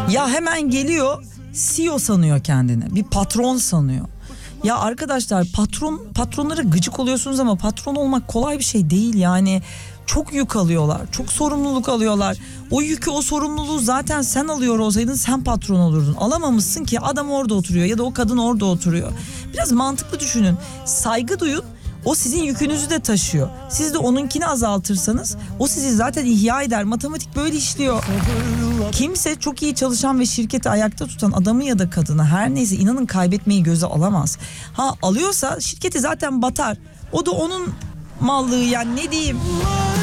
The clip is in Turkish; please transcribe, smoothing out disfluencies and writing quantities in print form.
Ya hemen geliyor, CEO sanıyor kendini, bir patron sanıyor. Ya arkadaşlar, patronlara gıcık oluyorsunuz ama patron olmak kolay bir şey değil yani. Çok yük alıyorlar, çok sorumluluk alıyorlar. O yükü, o sorumluluğu zaten sen alıyor olsaydın sen patron olurdun. Alamamışsın ki, adam orada oturuyor ya da o kadın orada oturuyor. Biraz mantıklı düşünün, saygı duyun. O sizin yükünüzü de taşıyor. Siz de onunkini azaltırsanız o sizi zaten ihya eder. Matematik böyle işliyor. Kimse çok iyi çalışan ve şirketi ayakta tutan adamı ya da kadını, her neyse, inanın kaybetmeyi göze alamaz. Ha, alıyorsa şirketi zaten batar. O da onun mallığı, yani ne diyeyim.